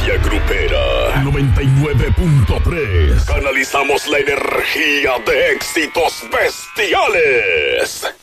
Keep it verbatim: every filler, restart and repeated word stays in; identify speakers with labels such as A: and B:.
A: Media Grupera noventa y nueve punto tres. Canalizamos la energía de éxitos bestiales.